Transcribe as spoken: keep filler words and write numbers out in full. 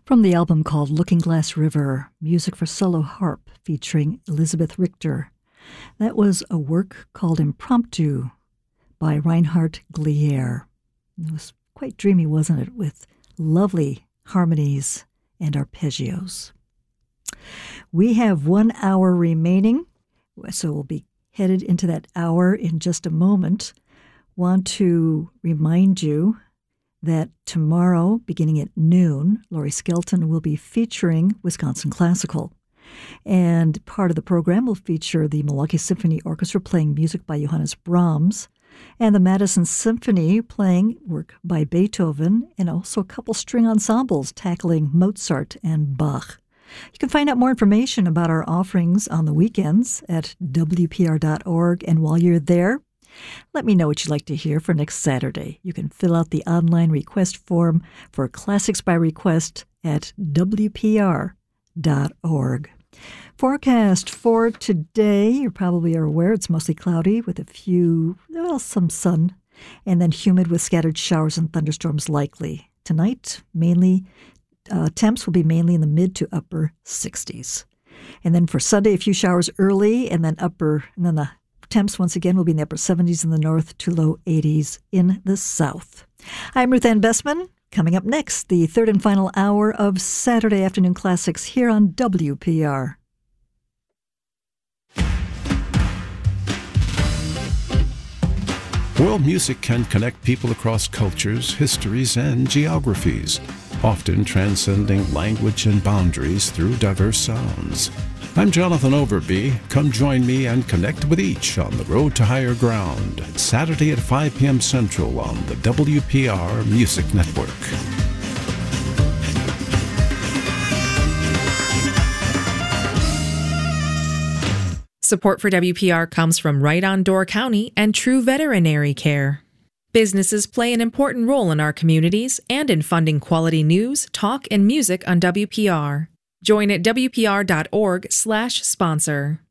From the album called Looking Glass River, music for solo harp featuring Elizabeth Richter. That was a work called Impromptu by Reinhard Glier. It was quite dreamy, wasn't it, with lovely harmonies and arpeggios. We have one hour remaining, so we'll be headed into that hour in just a moment. Want to remind you that tomorrow, beginning at noon, Laurie Skelton will be featuring Wisconsin Classical. And part of the program will feature the Milwaukee Symphony Orchestra playing music by Johannes Brahms, and the Madison Symphony playing work by Beethoven, and also a couple string ensembles tackling Mozart and Bach. You can find out more information about our offerings on the weekends at W P R dot org, and while you're there, let me know what you'd like to hear for next Saturday. You can fill out the online request form for Classics by Request at W P R dot org. Forecast for today, you probably are aware it's mostly cloudy with a few, well, some sun, and then humid with scattered showers and thunderstorms likely. Tonight, mainly, uh, temps will be mainly in the mid to upper sixties. And then for Sunday, a few showers early, and then upper, and then the temps once again will be in the upper seventies in the north to low eighties in the south. I'm Ruth Ann Bessman. Coming up next, the third and final hour of Saturday Afternoon Classics here on W P R. World music can connect people across cultures, histories, and geographies, often transcending language and boundaries through diverse sounds. I'm Jonathan Overby. Come join me and connect with each on the road to higher ground, Saturday at five p.m. Central on the W P R Music Network. Support for W P R comes from Right on Door County and True Veterinary Care. Businesses play an important role in our communities and in funding quality news, talk, and music on W P R. Join at W P R dot org slash sponsor.